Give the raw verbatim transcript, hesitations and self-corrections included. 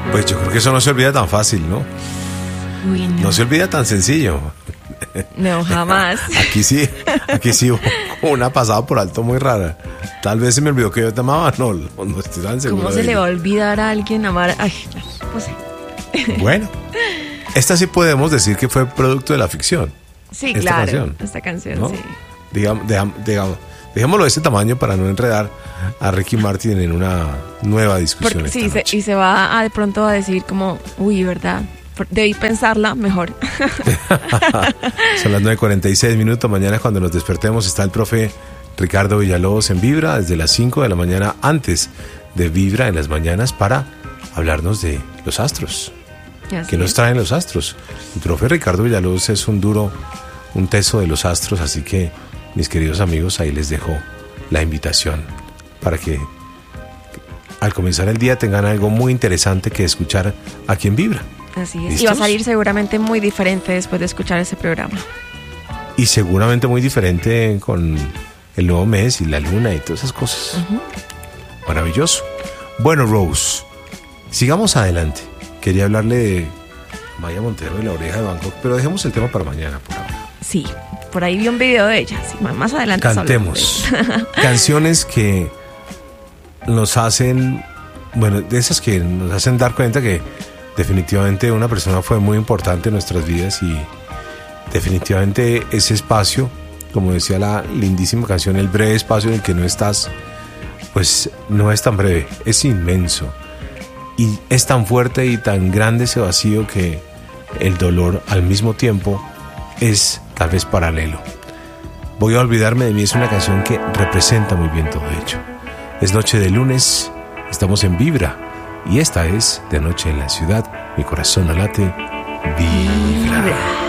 Pues yo creo que eso no se olvida tan fácil, ¿no? Uy, no. No se olvida tan sencillo. No, jamás. Aquí sí, aquí sí hubo una pasada por alto muy rara. Tal vez se me olvidó que yo te amaba, no, no estoy tan seguro. ¿Cómo se le va a olvidar a alguien amar? Ay, no sé. Bueno, esta sí podemos decir que fue producto de la ficción. Sí, esta claro. Canción, esta canción, ¿no? sí. Digamos, digamos, digamos, dejémoslo de ese tamaño para no enredar a Ricky Martin en una nueva discusión. Porque, esta sí, se, noche. y se va a de pronto a decir como, uy, ¿verdad? Debí pensarla mejor. Son las nueve cuarenta y seis minutos. Mañana cuando nos despertemos está el profe Ricardo Villalobos en Vibra desde las cinco de la mañana, antes de Vibra en las mañanas, para hablarnos de los astros. ¿Qué nos traen los astros? El profe Ricardo Villalobos es un duro, un teso de los astros, así que mis queridos amigos, ahí les dejo la invitación para que al comenzar el día tengan algo muy interesante que escuchar aquí en Vibra. Así es. ¿Listos? Y va a salir seguramente muy diferente después de escuchar ese programa. Y seguramente muy diferente con el nuevo mes y la luna y todas esas cosas. Uh-huh. Maravilloso. Bueno, Rose, sigamos adelante. Quería hablarle de Maya Montero y la oreja de Bangkok, pero dejemos el tema para mañana por ahora. Sí, por ahí vi un video de ella. Sí, más adelante cantemos canciones que nos hacen, bueno, de esas que nos hacen dar cuenta que definitivamente una persona fue muy importante en nuestras vidas, y definitivamente ese espacio, como decía la lindísima canción, el breve espacio en el que no estás, pues no es tan breve, es inmenso, y es tan fuerte y tan grande ese vacío que el dolor al mismo tiempo es tal vez paralelo. Voy a olvidarme de mí es una canción que representa muy bien todo ello. Es noche de lunes, estamos en Vibra, y esta es De Noche en la Ciudad. Mi corazón no late, vibra.